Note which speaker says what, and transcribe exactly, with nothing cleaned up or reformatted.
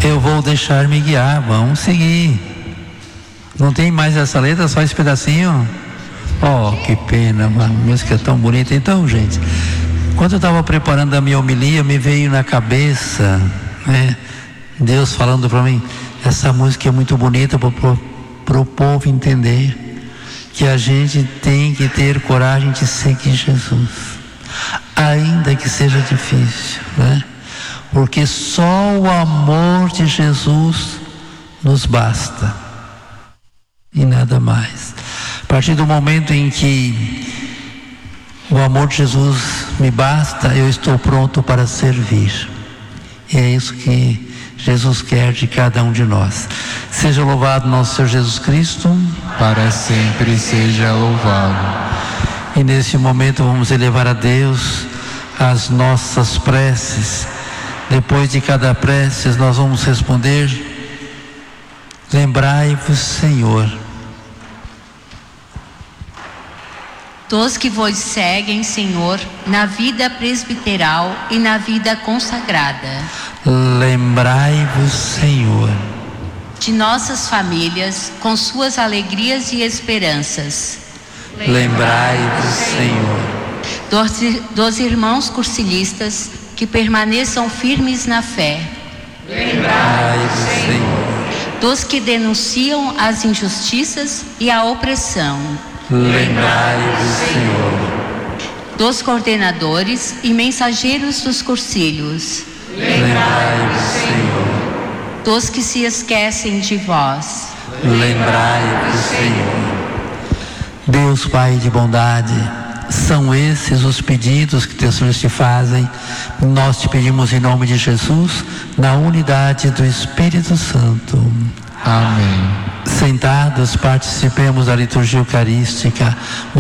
Speaker 1: Eu vou deixar-me guiar, vamos seguir. Não tem mais essa letra, só esse pedacinho? Oh, que pena, uma música tão bonita. Então, gente, quando eu estava preparando a minha homilia, me veio na cabeça, né, Deus falando para mim, essa música é muito bonita para o povo entender que a gente tem que ter coragem de seguir Jesus, ainda que seja difícil, né? Porque só o amor de Jesus nos basta e nada mais. A partir do momento em que o amor de Jesus me basta, eu estou pronto para servir. E é isso que Jesus quer de cada um de nós. Seja louvado nosso Senhor Jesus Cristo.
Speaker 2: Para sempre seja louvado.
Speaker 1: E nesse momento vamos elevar a Deus as nossas preces. Depois de cada prece nós vamos responder: lembrai-vos, Senhor,
Speaker 3: dos que vos seguem, Senhor, na vida presbiteral e na vida consagrada.
Speaker 1: Lembrai-vos, Senhor,
Speaker 3: de nossas famílias, com suas alegrias e esperanças.
Speaker 1: Lembrai-vos, Senhor,
Speaker 3: dos, dos irmãos cursilistas que permaneçam firmes na fé.
Speaker 1: Lembrai-vos, Senhor,
Speaker 3: dos que denunciam as injustiças e a opressão.
Speaker 1: Lembrai-vos, Senhor,
Speaker 3: dos coordenadores e mensageiros dos cursilhos.
Speaker 1: Lembrai-vos, Senhor,
Speaker 3: dos que se esquecem de vós.
Speaker 1: Lembrai-vos, Senhor. Deus Pai de bondade, são esses os pedidos que teus filhos te fazem. Nós te pedimos em nome de Jesus, na unidade do Espírito Santo.
Speaker 2: Amém.
Speaker 1: Sentados, participemos da liturgia eucarística.